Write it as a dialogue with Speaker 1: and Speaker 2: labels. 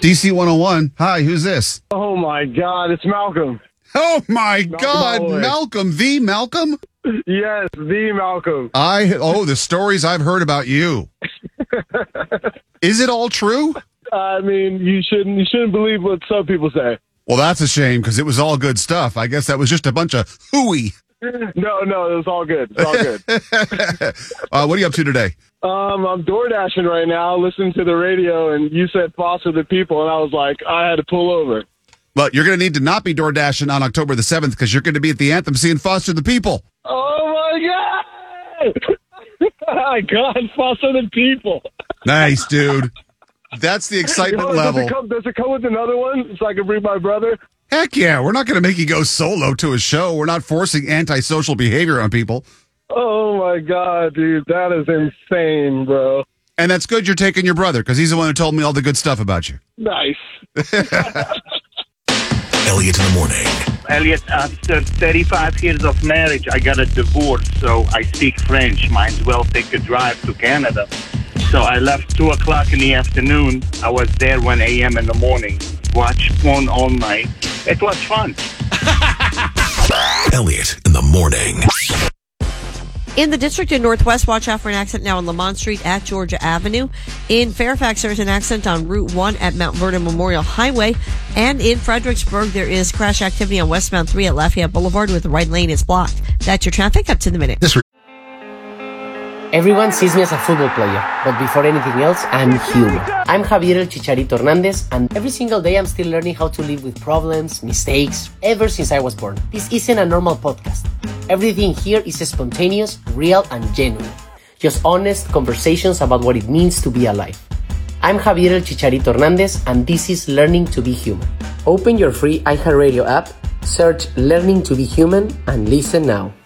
Speaker 1: DC 101. Hi, who's this?
Speaker 2: Oh, my God. It's Malcolm.
Speaker 1: Oh, my God.
Speaker 2: Holloway.
Speaker 1: Malcolm. The Malcolm?
Speaker 2: Yes, the Malcolm.
Speaker 1: The stories I've heard about you. Is it all true?
Speaker 2: I mean, you shouldn't believe what some people say.
Speaker 1: Well, that's a shame because it was all good stuff. I guess that was just a bunch of hooey.
Speaker 2: No, it was all good. It's all good.
Speaker 1: What are you up to today?
Speaker 2: I'm door dashing right now, listening to the radio, and you said foster the people, and I was like, I had to pull over.
Speaker 1: Well, you're going to need to not be door dashing on October the 7th because you're going to be at the Anthem seeing Foster the People.
Speaker 2: Oh, my God! My God, foster the people.
Speaker 1: Nice, dude. That's the excitement level.
Speaker 2: Does it come with another one so I can bring my brother?
Speaker 1: Heck yeah. We're not going to make you go solo to a show. We're not forcing antisocial behavior on people.
Speaker 2: Oh, my God, dude. That is insane, bro.
Speaker 1: And that's good you're taking your brother because he's the one who told me all the good stuff about you.
Speaker 2: Nice.
Speaker 3: Elliot in the morning.
Speaker 4: Elliot, after 35 years of marriage, I got a divorce, so I speak French. Might as well take a drive to Canada. So I left 2 o'clock in the afternoon. I was there 1 a.m. in the morning. Watched phone all night. It was fun.
Speaker 3: Elliot in the morning.
Speaker 5: In the district in Northwest, watch out for an accident now on Lamont Street at Georgia Avenue. In Fairfax, there's an accident on Route 1 at Mount Vernon Memorial Highway. And in Fredericksburg, there is crash activity on westbound 3 at Lafayette Boulevard with the right lane is blocked. That's your traffic up to the minute.
Speaker 6: Everyone sees me as a football player, but before anything else, I'm human. I'm Javier El Chicharito Hernandez, and every single day I'm still learning how to live with problems, mistakes, ever since I was born. This isn't a normal podcast. Everything here is spontaneous, real, and genuine. Just honest conversations about what it means to be alive. I'm Javier El Chicharito Hernandez, and this is Learning to be Human. Open your free iHeartRadio app, search Learning to be Human, and listen now.